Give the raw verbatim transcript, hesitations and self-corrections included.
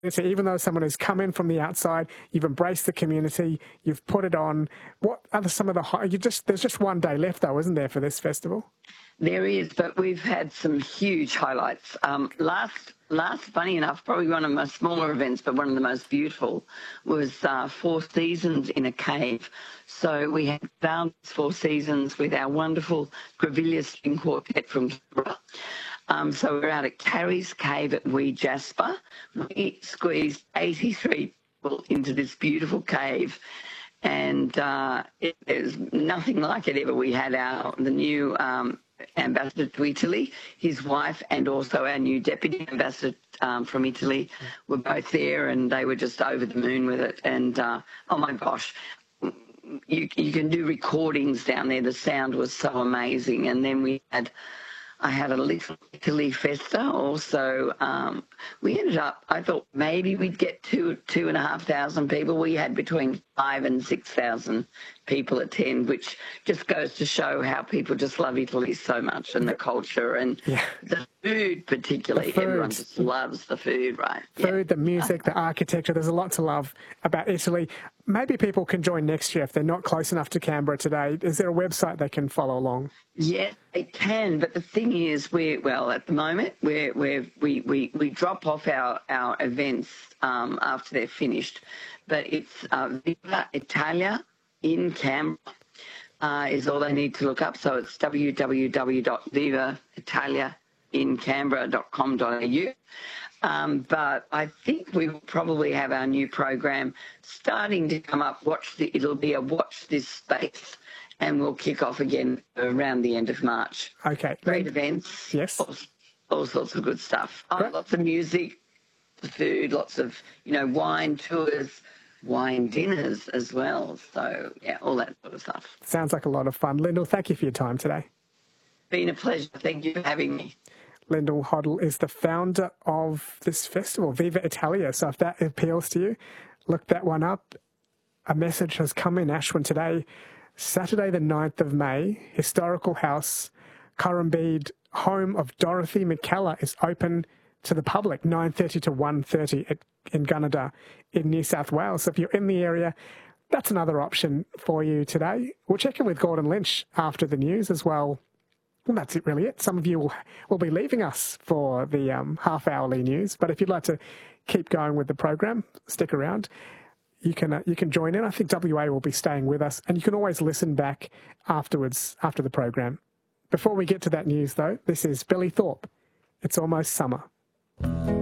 So even though someone has come in from the outside, you've embraced the community, you've put it on. What are some of the high? You just there's just one day left though, isn't there, for this festival? There is, but we've had some huge highlights. Um, last, last, funny enough, probably one of my smaller events, but one of the most beautiful, was uh, Four Seasons in a cave. So we had found Four Seasons with our wonderful Grevillea String Quartet from Canberra. Um, so we're out at Carrie's Cave at Wee Jasper. We squeezed eighty-three people into this beautiful cave, and uh, it, there's nothing like it ever. We had our the new um, ambassador to Italy, his wife, and also our new deputy ambassador um, from Italy were both there, and they were just over the moon with it. And uh, oh my gosh, you you can do recordings down there. The sound was so amazing. And then we had. I had a little Italy festa also. Um, we ended up, I thought maybe we'd get two, two and a half thousand people. We had between five and six thousand people attend, which just goes to show how people just love Italy so much, and the culture and yeah. the food particularly. The food. Everyone just loves the food, right? Food, yeah. the music, the architecture. There's a lot to love about Italy. Maybe people can join next year if they're not close enough to Canberra today. Is there a website they can follow along? Yes, they can. But the thing is, we're, well, at the moment, we're, we're, we, we, we drop off our, our events um, after they're finished. But it's uh, Viva Italia in Canberra uh, is all they need to look up. So it's w w w dot viva italia in canberra dot com dot a u. Um, but I think we will probably have our new program starting to come up. Watch the, it'll be a watch this space, and we'll kick off again around the end of March. Okay. Great events. Yes. All, all sorts of good stuff. Oh, lots of music, food, lots of, you know, wine tours, wine dinners as well. So, yeah, all that sort of stuff. Sounds like a lot of fun. Lyndall, thank you for your time today. Been a pleasure. Thank you for having me. Lyndall Hoddle is the founder of this festival, Viva Italia. So if that appeals to you, look that one up. A message has come in Ashwin today. Saturday the ninth of May, Historical House, Currumbede, home of Dorothy McKellar, is open to the public, nine thirty to one thirty at, in Gunnedah in New South Wales. So if you're in the area, that's another option for you today. We'll check in with Gordon Lynch after the news as well. Well, that's it really it. Some of you will, will be leaving us for the um, half-hourly news, but if you'd like to keep going with the program, stick around. You can uh, you can join in. I think W A will be staying with us, and you can always listen back afterwards after the program. Before we get to that news, though, this is Billy Thorpe. It's almost summer.